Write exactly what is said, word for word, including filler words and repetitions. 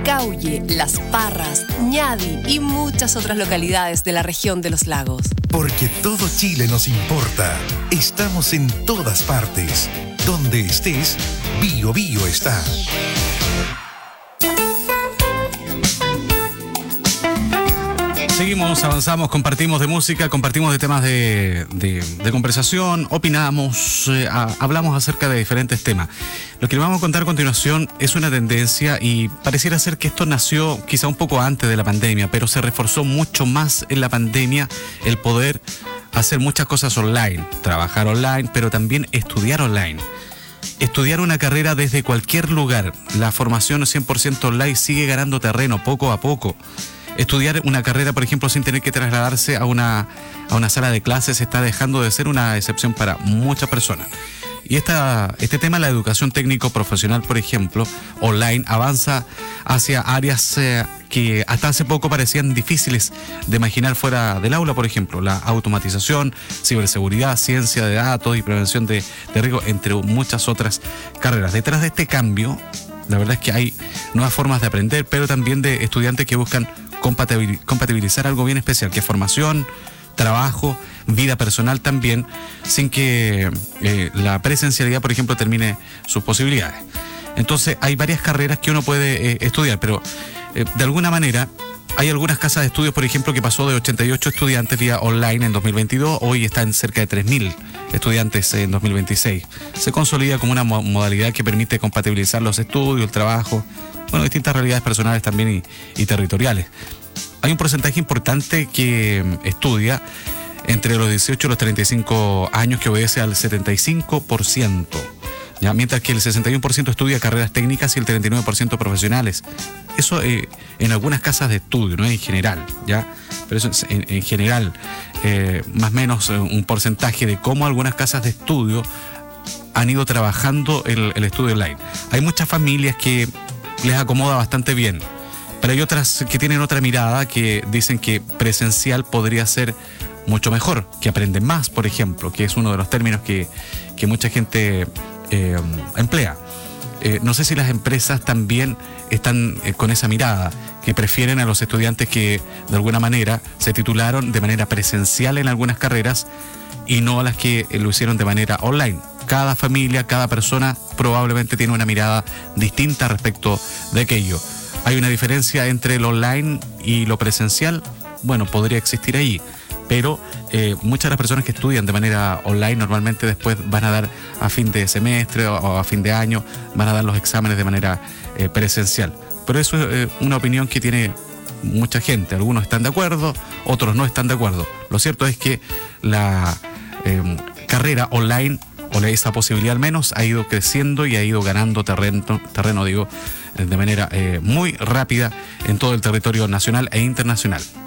Cauye, Las Parras, Ñadi y muchas otras localidades de la región de los lagos. Porque todo Chile nos importa. Estamos en todas partes. Donde estés, Bio Bio está. Seguimos, avanzamos, compartimos de música, compartimos de temas de, de, de conversación, opinamos, eh, a, hablamos acerca de diferentes temas. Lo que les vamos a contar a continuación es una tendencia y pareciera ser que esto nació quizá un poco antes de la pandemia, pero se reforzó mucho más en la pandemia el poder hacer muchas cosas online, trabajar online, pero también estudiar online. Estudiar una carrera desde cualquier lugar. La formación cien por ciento online sigue ganando terreno poco a poco. Estudiar una carrera, por ejemplo, sin tener que trasladarse a una, a una sala de clases está dejando de ser una excepción para muchas personas. Y esta, este tema, la educación técnico-profesional, por ejemplo, online, avanza hacia áreas eh, que hasta hace poco parecían difíciles de imaginar fuera del aula, por ejemplo, la automatización, ciberseguridad, ciencia de datos y prevención de, de riesgo, entre muchas otras carreras. Detrás de este cambio, la verdad es que hay nuevas formas de aprender, pero también de estudiantes que buscan compatibilizar algo bien especial, que es formación, trabajo, vida personal también, sin que eh, la presencialidad, por ejemplo, termine sus posibilidades. Entonces, hay varias carreras que uno puede eh, estudiar, pero eh, de alguna manera hay algunas casas de estudios, por ejemplo, que pasó de ochenta y ocho estudiantes vía online en dos mil veintidós, hoy está en cerca de tres mil estudiantes en dos mil veintiséis. Se consolida como una mo- modalidad que permite compatibilizar los estudios, el trabajo, bueno, distintas realidades personales también y, y territoriales. Hay un porcentaje importante que estudia entre los dieciocho y los treinta y cinco años que obedece al setenta y cinco por ciento, ¿ya? Mientras que el sesenta y uno por ciento estudia carreras técnicas y el treinta y nueve por ciento profesionales. Eso eh, en algunas casas de estudio, no en general, ¿ya? Pero eso es en, en general, eh, más o menos eh, un porcentaje de cómo algunas casas de estudio han ido trabajando el, el estudio online. Hay muchas familias que les acomoda bastante bien, pero hay otras que tienen otra mirada, que dicen que presencial podría ser mucho mejor, que aprenden más, por ejemplo, que es uno de los términos que, que mucha gente eh, emplea. Eh, no sé si las empresas también están eh, con esa mirada, que prefieren a los estudiantes que de alguna manera se titularon de manera presencial en algunas carreras y no a las que eh, lo hicieron de manera online. Cada familia, cada persona probablemente tiene una mirada distinta respecto de aquello. ¿Hay una diferencia entre lo online y lo presencial? Bueno, podría existir ahí, pero eh, muchas de las personas que estudian de manera online normalmente después van a dar a fin de semestre o a fin de año, van a dar los exámenes de manera eh, presencial. Pero eso es eh, una opinión que tiene mucha gente. Algunos están de acuerdo, otros no están de acuerdo. Lo cierto es que la eh, carrera online, o esa posibilidad al menos, ha ido creciendo y ha ido ganando terreno, terreno digo, de manera eh, muy rápida en todo el territorio nacional e internacional.